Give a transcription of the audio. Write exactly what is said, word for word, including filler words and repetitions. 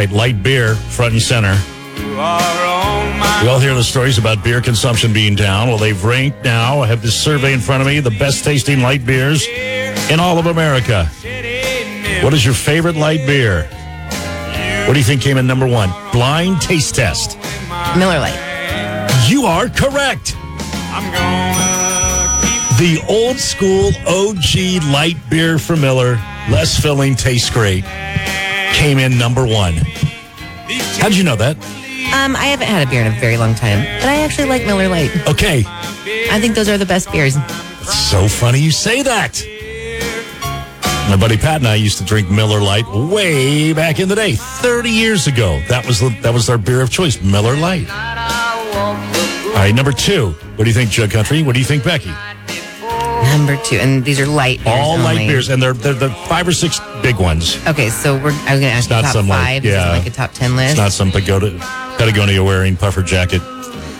right, light beer, front and center. We all hear the stories about beer consumption being down. Well, they've ranked now. I have this survey in front of me, the best tasting light beers in all of America. What is your favorite light beer? What do you think came in number one? Blind taste test. Miller Lite. You are correct. The old school O G light beer from Miller, less filling, tastes great, came in number one. How'd you know that? Um, I haven't had a beer in a very long time, but I actually like Miller Lite. Okay. I think those are the best beers. It's so funny you say that. My buddy Pat and I used to drink Miller Lite way back in the day, thirty years ago. That was the, that was our beer of choice, Miller Lite. All right, number two. What do you think, Jug Country? What do you think, Becky? Number two, and these are light beers. All only. light beers, and they're, they're the five or six big ones. Okay, so we're. I was going to ask It's you not top some, like, five. yeah. Is it like a top ten list? It's not some Pagoda, Patagonia wearing puffer jacket